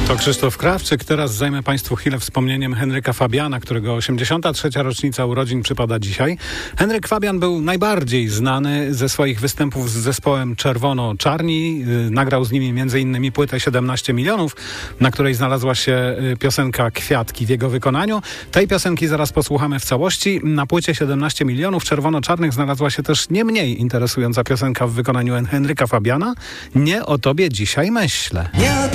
To Krzysztof Krawczyk. Teraz zajmę Państwu chwilę wspomnieniem Henryka Fabiana, którego 83. rocznica urodzin przypada dzisiaj. Henryk Fabian był najbardziej znany ze swoich występów z zespołem Czerwono-Czarni. Nagrał z nimi m.in. płytę 17 milionów, na której znalazła się piosenka Kwiatki w jego wykonaniu. Tej piosenki zaraz posłuchamy w całości. Na płycie 17 milionów Czerwono-Czarnych znalazła się też nie mniej interesująca piosenka w wykonaniu Henryka Fabiana. Nie o tobie dzisiaj myślę. Nie o